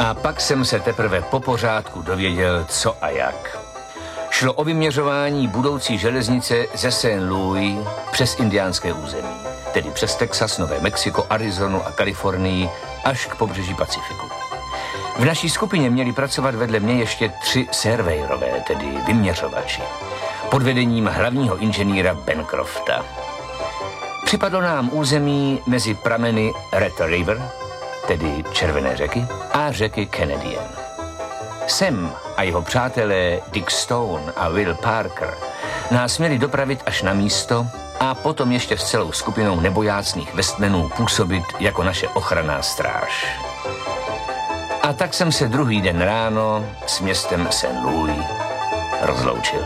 A pak jsem se teprve po pořádku dověděl, co a jak. Šlo o vyměřování budoucí železnice ze St. Louis přes indiánské území, tedy přes Texas, Nové Mexiko, Arizonu a Kalifornii až k pobřeží Pacifiku. V naší skupině měli pracovat vedle mě ještě 3 surveyorové, tedy vyměřovači, pod vedením hlavního inženýra Bancrofta. Připadlo nám území mezi prameny Red River, tedy Červené řeky, a řeky Canadian. Sam a jeho přátelé Dick Stone a Will Parker nás měli dopravit až na místo a potom ještě s celou skupinou nebojácných Westmanů působit jako naše ochranná stráž. A tak jsem se druhý den ráno s městem St. Louis rozloučil.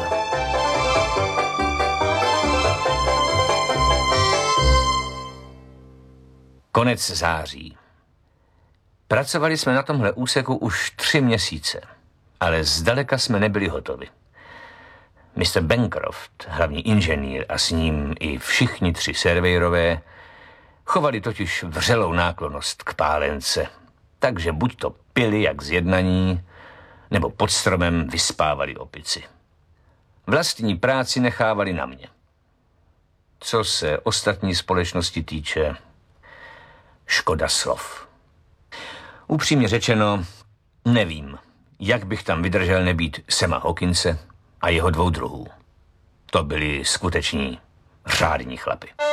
Konec září. Pracovali jsme na tomhle úseku už 3 měsíce, ale zdaleka jsme nebyli hotovi. Mr. Bancroft, hlavní inženýr a s ním i všichni 3 surveyorové, chovali totiž vřelou náklonnost k pálence, takže buď to pili jak zjednaní, nebo pod stromem vyspávali opici. Vlastní práci nechávali na mě. Co se ostatní společnosti týče, škoda slov. Upřímně řečeno, nevím, jak bych tam vydržel nebýt Sama Hawkinse a jeho 2 druhů. To byli skuteční řádní chlapi.